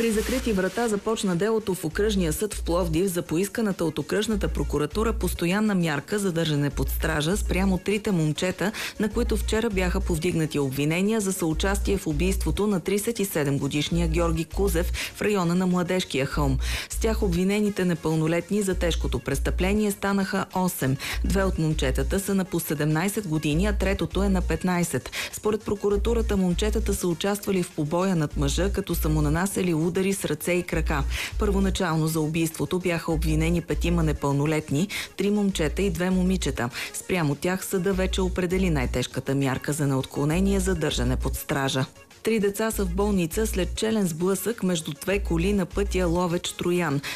При закрити врата започна делото в окръжния съд в Пловдив за поисканата от окръжната прокуратура постоянна мярка за държане под стража спрямо трите момчета, на които вчера бяха повдигнати обвинения за съучастие в убийството на 37-годишния Георги Кузев в района на Младежкия хълм. С тях обвинените непълнолетни за тежкото престъпление станаха 8. Две от момчетата са на по 17 години, а третото е на 15. Според прокуратурата момчетата са участвали в побоя над мъжа, като са му нанасяли удари с ръце и крака. Първоначално за убийството бяха обвинени 5 непълнолетни, 3 момчета и 2 момичета. Спрямо тях съда вече определи най-тежката мярка за неотклонение за държане под стража. 3 деца са в болница след челен сблъсък между 2 коли на пътя Ловеч-Троян.